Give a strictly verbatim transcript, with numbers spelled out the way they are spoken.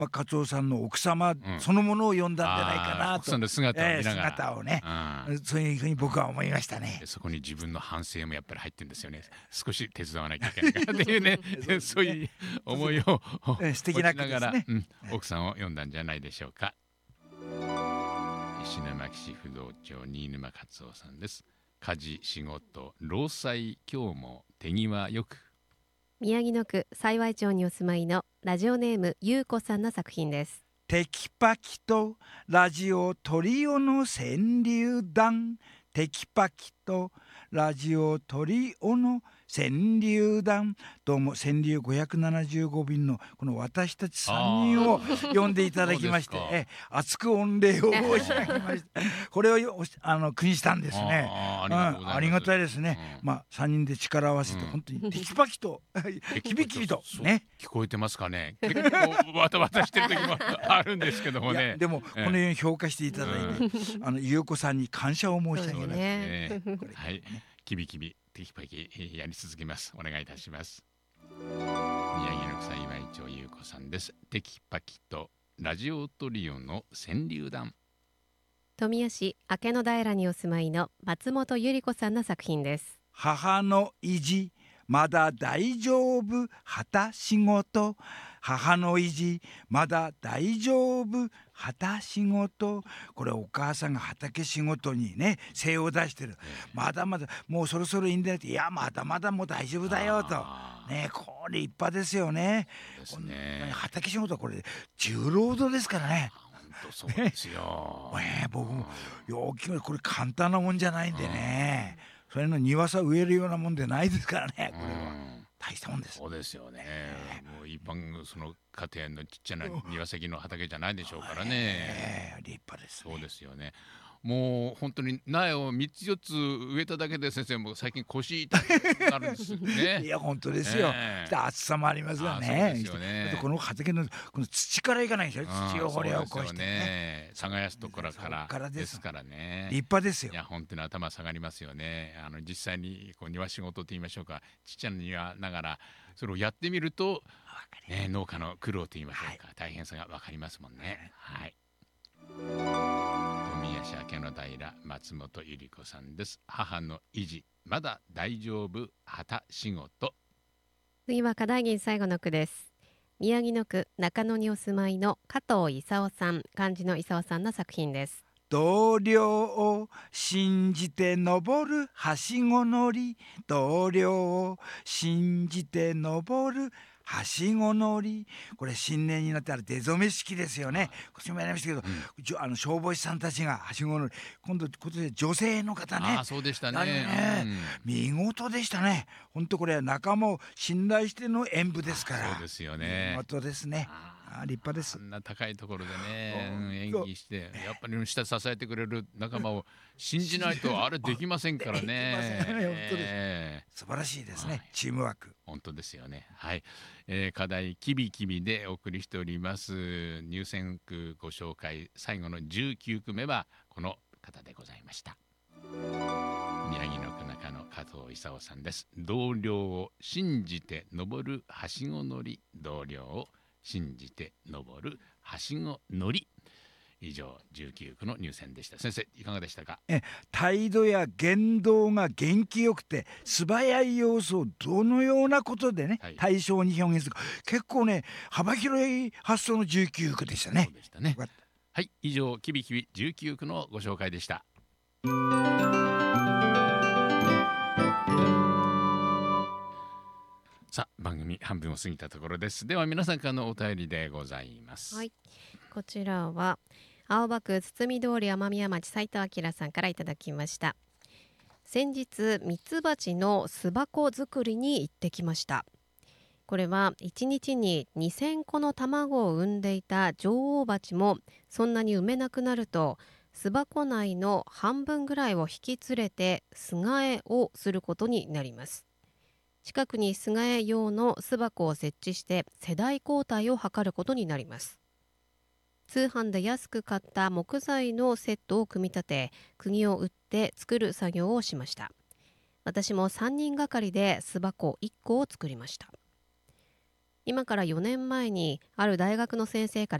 まあ、カツオさんの奥様そのものを読んだんじゃないかなと、 その姿を見ながら、 えー、姿をね、うん、そういうふうに僕は思いましたね。 そこに自分の反省もやっぱり入ってるんですよね。少し手伝わなきゃいけないからっていうねそういう思いを素敵な持ちながら、 ね、 うん、奥さんを読んだんじゃないでしょうか。石巻市不動町新沼勝夫さんです。家事仕事労災今日も手際よく。 宮城野区幸町にお住まいのラジオネームゆうこさんの作品です。 テキパキとラジオトリオの川柳団、テキパキとラジオトリオの川柳団、どうも川柳ごひゃくななじゅうご便のこの私たちさんにんを読んでいただきましてえ熱く御礼を申し上げましたこれをあの句にしたんですね。あ, あ, ありがたいですね、うん、まあさんにんで力を合わせて、うん、本当にテキパキとキビキビとね、 聞こえてますかね。結構わたわたしてる時もあるんですけどもねでもこのように評価していただいて、うん、あのゆうこさんに感謝を申し上げます、 ね、はい、キビキビテキパキやり続けます。お願いいたします。宮城の幸町ゆうこさんです。テキパキとラジオトリオの川柳団。 富谷市明野平にお住まいの松本ゆり子さんの作品です。 母の意地まだ大丈夫旗仕事、母の意地まだ大丈夫旗仕事、これお母さんが畑仕事にね精を出してる、まだまだもうそろそろいいんだよって、いやまだまだもう大丈夫だよとね、これ立派ですよね。 ですね、 畑仕事はこれ重労働ですからね。 そうですよ、 ね、僕もよくこれ簡単なもんじゃないんでね、それの庭さ植えるようなもんでないですからね、これは大したもんです。 そうですよね、もう一般その家庭のちっちゃな庭先の畑じゃないでしょうからね、 立派です、 ね、そうですよね。もう本当に苗をみっつよっつ植えただけで先生も最近腰痛くなるんですね。 いや本当ですよ、えー、暑さもありますがね、あとこの畑のこの土からいかないんですよ、土を掘り起こしてね、 耕すところからですからね、 立派ですよ。 いや本当に頭下がりますよね。あの実際にこう庭仕事と言いましょうか、ちっちゃな庭ながらそれをやってみると、ね、農家の苦労と言いましょうか、はい、大変さが分かりますもんね。はい、富谷市明野平松本ゆり子さんです。母の意地まだ大丈夫旗仕事。 次は課題銀最後の句です。宮城野区中野にお住まいの加藤勲さん、漢字の勲さんの作品です。 同僚を信じて登るはしご乗り、同僚を信じて登るはしご乗り、これ新年になってある出初め式ですよね。こっちもやりましたけど、うん、あの消防士さんたちがはしご乗り、今度今年女性の方ね。 あ、そうでしたね、 ね、うん、見事でしたね。本当これは仲間を信頼しての演舞ですから。 そうですよね、 見事ですね。あ、立派です。 あんな高いところでね、うん、演技してやっぱり下支えてくれる仲間を信じないとあれできませんからね。 本当です。素晴らしいですね、はい、チームワーク。 本当ですよね。はい、えー、課題キビキビでお送りしております入選句ご紹介、最後のじゅうきゅうくめはこの方でございました。宮城の区中の加藤勲さんです。同僚を信じて登るはしご乗り、同僚を信じて登るはしご乗り。以上じゅうきゅうくの入選でした。先生いかがでしたか。 え態度や言動が元気よくて素早い要素をどのようなことでね、はい、対象に表現するか、結構ね幅広い発想のじゅうきゅうくでしたね。 そうでしたね。はい、以上キビキビじゅうきゅうくのご紹介でした。さあ番組半分を過ぎたところです。では皆さんからのお便りでございます。 はい、こちらは青葉区堤通り雨宮町斉藤明さんからいただきました。先日ミツバチの巣箱作りに行ってきました。これはいちにちににせんこの卵を産んでいた女王蜂もそんなに産めなくなると巣箱内の半分ぐらいを引き連れて巣替えをすることになります。近くに巣替え用の巣箱を設置して世代交代を図ることになります。通販で安く買った木材のセットを組み立て、釘を打って作る作業をしました。私もさんにんがかりで巣箱いっこを作りました。 今からよねんまえにある大学の先生から